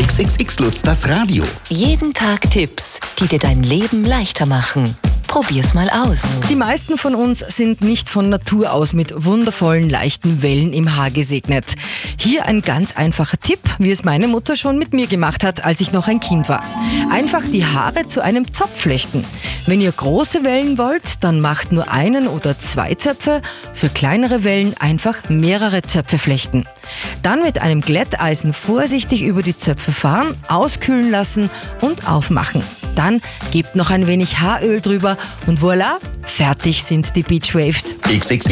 XXX Lutz, das Radio. Jeden Tag Tipps, die dir dein Leben leichter machen. Probier's mal aus. Die meisten von uns sind nicht von Natur aus mit wundervollen, leichten Wellen im Haar gesegnet. Hier ein ganz einfacher Tipp, wie es meine Mutter schon mit mir gemacht hat, als ich noch ein Kind war. Einfach die Haare zu einem Zopf flechten. Wenn ihr große Wellen wollt, dann macht nur einen oder zwei Zöpfe. Für kleinere Wellen einfach mehrere Zöpfe flechten. Dann mit einem Glätteisen vorsichtig über die Zöpfe fahren, auskühlen lassen und aufmachen. Dann gebt noch ein wenig Haaröl drüber und voilà, fertig sind die Beachwaves. XXX